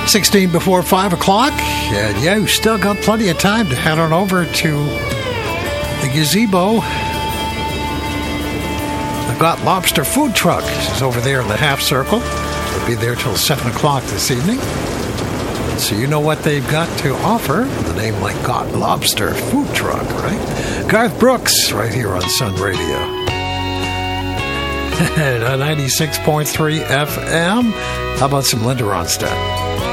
16 before 5 o'clock. And yeah, you still got plenty of time to head on over to the gazebo. The Got Lobster food truck is over there in the half circle. They'll be there till 7 o'clock this evening. So you know what they've got to offer. The name like Got Lobster food truck, right? Garth Brooks right here on Sun Radio. At 96.3 FM. How about some Linda Ronstadt?